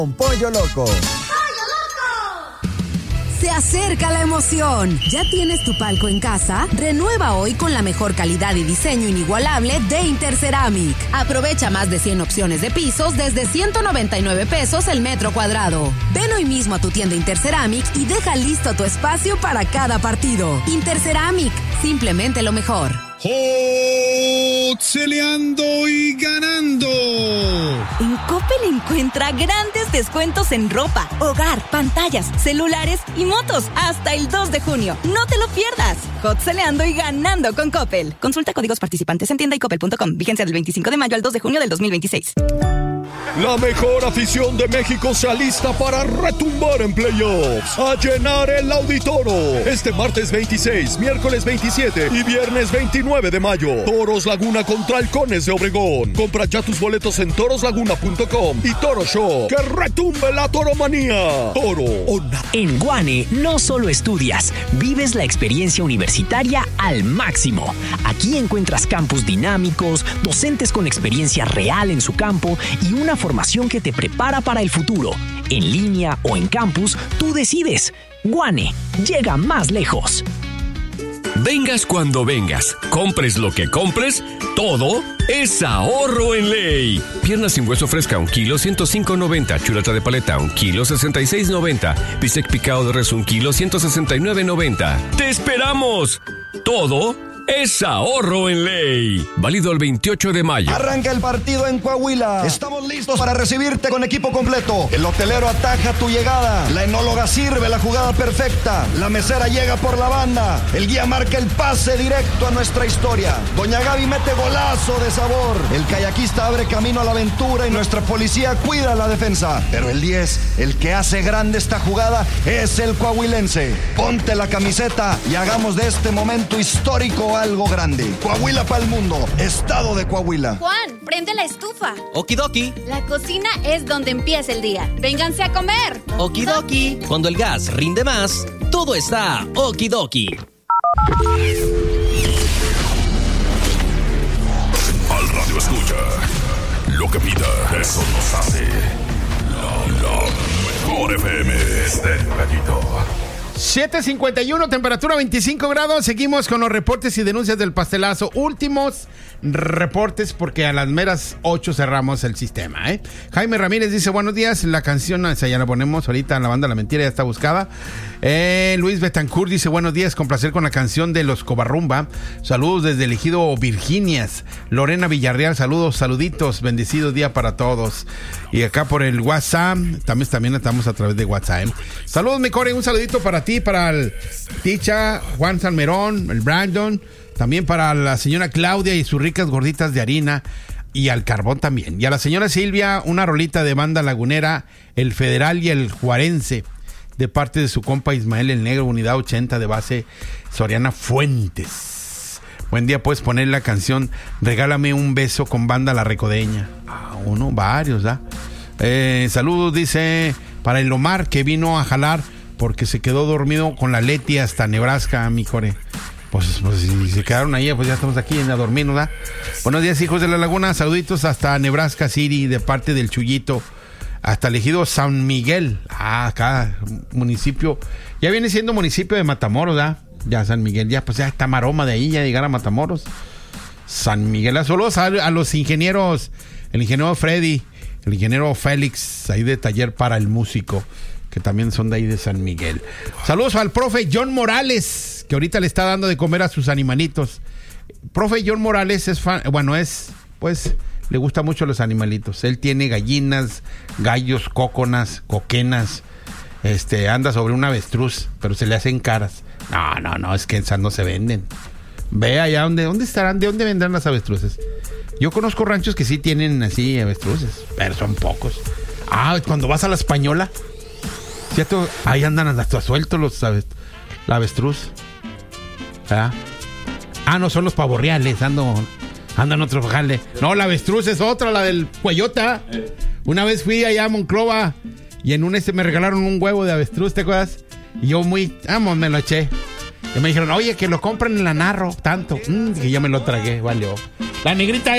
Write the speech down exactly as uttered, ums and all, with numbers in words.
Con Pollo Loco. Se acerca la emoción. ¿Ya tienes tu palco en casa? Renueva hoy con la mejor calidad y diseño inigualable de Interceramic. Aprovecha más de cien opciones de pisos desde ciento noventa y nueve pesos el metro cuadrado. Ven hoy mismo a tu tienda Interceramic y deja listo tu espacio para cada partido. Interceramic, simplemente lo mejor. ¡Hotceleando y ganando! En Coppel encuentra grandes descuentos en ropa, hogar, pantallas, celulares y motos hasta el dos de junio. ¡No te lo pierdas! Hotceleando y ganando con Coppel. Consulta códigos participantes en tienda y coppel punto com. Vigencia del veinticinco de mayo al dos de junio del dos mil veintiséis. La mejor afición de México se alista para retumbar en playoffs, a llenar el Auditoro. Este martes veintiséis, miércoles veintisiete y viernes veintinueve de mayo. Toros Laguna contra Halcones de Obregón. Compra ya tus boletos en toros laguna punto com y Toro Show. ¡Que retumbe la toromanía! Toro o nada. En Guane no solo estudias, vives la experiencia universitaria al máximo. Aquí encuentras campus dinámicos, docentes con experiencia real en su campo y una formación que te prepara para el futuro. En línea o en campus, tú decides. Guane, llega más lejos. Vengas cuando vengas, compres lo que compres, todo es ahorro en ley. Pierna sin hueso fresca, un kilo, ciento cinco noventa. Chuleta de paleta, un kilo, sesenta y seis noventa. Bistec picado de res, un kilo, ciento sesenta y nueve noventa. ¡Te esperamos! Todo es ahorro en ley. Válido el veintiocho de mayo. Arranca el partido en Coahuila. Estamos listos para recibirte con equipo completo. El hotelero ataja tu llegada. La enóloga sirve la jugada perfecta. La mesera llega por la banda. El guía marca el pase directo a nuestra historia. Doña Gaby mete golazo de sabor. El kayakista abre camino a la aventura y nuestra policía cuida la defensa. Pero el diez, el que hace grande esta jugada, es el coahuilense. Ponte la camiseta y hagamos de este momento histórico algo grande. Coahuila para el mundo. Estado de Coahuila. Juan, prende la estufa. Okidoki. La cocina es donde empieza el día. Vénganse a comer. Okidoki. Cuando el gas rinde más, todo está okidoki. Al radio escucha. Lo que pida, eso nos hace. La, la mejor F M. Estéreo Gallito. siete cincuenta y uno, temperatura veinticinco grados. Seguimos con los reportes y denuncias del pastelazo. Últimos reportes porque a las meras ocho cerramos el sistema, ¿eh? Jaime Ramírez dice, buenos días, la canción, o sea, ya la ponemos ahorita en la banda La Mentira, ya está buscada. Eh, Luis Betancourt dice, buenos días, con placer con la canción de los Covarrumba. Saludos desde el ejido Virginias. Lorena Villarreal, saludos, saluditos, bendecido día para todos. Y acá por el WhatsApp, también, también estamos a través de WhatsApp, ¿eh? Saludos, mi Core, un saludito para ti, para el Ticha, Juan Salmerón, el Brandon, también para la señora Claudia y sus ricas gorditas de harina, y al carbón también. Y a la señora Silvia, una rolita de banda lagunera, el Federal y el Juarense, de parte de su compa Ismael el Negro, unidad ochenta de base Soriana Fuentes. Buen día, puedes poner la canción Regálame un beso con banda La Recodeña. Ah, uno, varios, ¿da? Eh, saludos, dice, para el Omar, que vino a jalar porque se quedó dormido con la Leti hasta Nebraska, mi Core. Pues, pues si se quedaron ahí, pues ya estamos aquí a dormir, ¿no? Buenos días, hijos de la laguna, saluditos hasta Nebraska City, de parte del Chuyito, hasta el ejido San Miguel, ah, acá, municipio, ya viene siendo municipio de Matamoros, ¿verdad? Ya San Miguel, ya pues ya está maroma de ahí, ya llegar a Matamoros. San Miguel, saludos a, a los ingenieros, el ingeniero Freddy, el ingeniero Félix, ahí de Taller para el Músico, que también son de ahí de San Miguel. Saludos al profe John Morales, que ahorita le está dando de comer a sus animalitos. Profe John Morales es fan, bueno, es, pues, le gusta mucho los animalitos. Él tiene gallinas, gallos, cóconas, coquenas, este, anda sobre un avestruz, pero se le hacen caras. No, no, no, es que esas no se venden. Ve allá donde, ¿dónde estarán? ¿De dónde vendrán las avestruces? Yo conozco ranchos que sí tienen así avestruces, pero son pocos. Ah, cuando vas a la Española, ¿cierto? Ahí andan hasta sueltos los ave, la avestruz. ¿Ah? ah, no, son los pavorreales, ando, andan otro jale. No, la avestruz es otra, la del Cueyota. Una vez fui allá a Monclova y en un este me regalaron un huevo de avestruz, ¿te acuerdas? Y yo muy, vamos, me lo eché. Y me dijeron, oye, que lo compran en la Narro, tanto. Mm, que yo me lo tragué, valió. La negrita